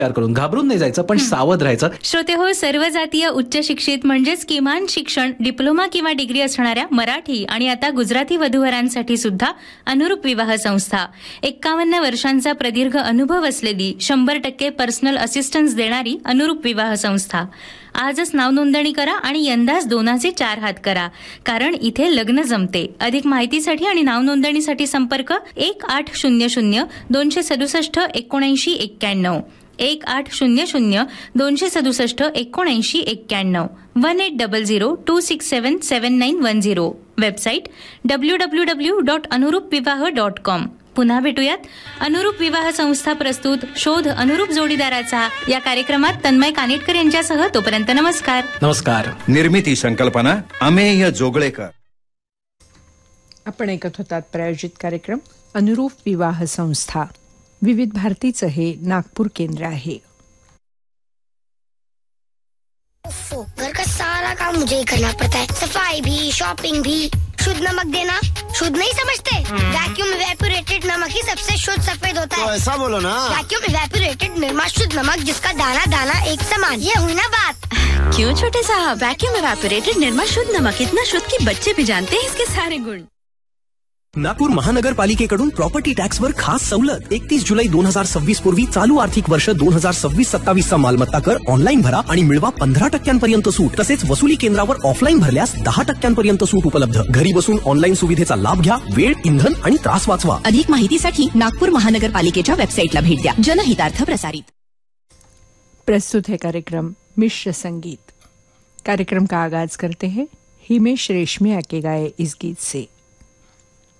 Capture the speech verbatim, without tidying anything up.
विचार करून घाबरून नाही जायचं, पण सावध राहायचं. श्रोते हो, सर्व जातीय उच्च शिक्षित म्हणजेच किमान शिक्षण डिप्लोमा किंवा डिग्री असणाऱ्या मराठी आणि आता गुजराती वधूवरांसाठी सुद्धा अनुरूप विवाह संस्था, एक्कावन्न वर्षांचा प्रदीर्घ अनुभव असलेली, शंभर टक्के पर्सनल असिस्टन्स देणारी अनुरूप विवाह संस्था. आजच नाव नोंदणी करा आणि यंदाच दोनाचे चार हात करा, कारण इथे लग्न जमते. अधिक माहितीसाठी आणि नाव नोंदणीसाठी संपर्क एक आठ शून्य शून्य दोनशे सदुसष्ट एकोणऐंशी एक्क्याण्णव एक आठ शून्य शून्य दोनशे सदुसष्ट एकोणऐंशी एक्क्याण्णव one eight double zero to six seven seven nine one zero. Website W W W dot अनुरूप विवाह डॉट कॉम. पुन्हा भेटूयात. अनुरूप विवाह संस्था प्रस्तुत शोध अनुरूप जोडीदाराचा या कार्यक्रमात तन्मय कानेटकर यांच्यासह. तोपर्यंत नमस्कार. नमस्कार. निर्मिती संकल्पना अमेय जोगळेकर. आपण ऐकत होतात प्रायोजित कार्यक्रम अनुरूप विवाह संस्था. विविध भारतीचं हे नागपूर केंद्र आहे. घर का सारा काम मुझे ही करना पड़ता है, सफाई भी, शॉपिंग भी. शुद्ध नमक देना शुद्ध नहीं समझते? वैक्यूम इवेपोरेटेड नमक ही सबसे शुद्ध सफेद होता है. तो ऐसा बोलो ना. वैक्यूम इवेपोरेटेड निर्मा शुद्ध नमक, जिसका दाना दाना एक समान. ये हुई ना बात. क्यों छोटे साहब, वैक्यूम इवेपोरेटेड निर्मा शुद्ध नमक इतना शुद्ध कि बच्चे भी जानते हैं इसके सारे गुण. नागपूर महानगरपालिकेकडून प्रॉपर्टी टॅक्सवर खास सवलत. एकतीस जुलै दोन हजार सव्वीस पूर्वी चालू आर्थिक वर्ष दोन हजार सव्वीस सत्तावीस चा मालमत्ता कर ऑनलाईन भरा आणि मिळवा पंधरा टक्क्यांपर्यंत सूट. तसेच वसुली केंद्रावर ऑफलाईन भरल्यास दहा टक्क्यांपर्यंत सूट उपलब्ध. घरी बसून ऑनलाईन सुविधेचा लाभ घ्या. वेळ, इंधन आणि त्रास वाचवा. अधिक माहितीसाठी नागपूर महानगरपालिकेच्या वेबसाईटला भेट द्या. जनहितार्थ प्रसारित. प्रस्तुत है कार्यक्रम मिश्र संगीत. कार्यक्रम का आगाज करते हैं हिमेश रेशमिया के गाए इस गीत से.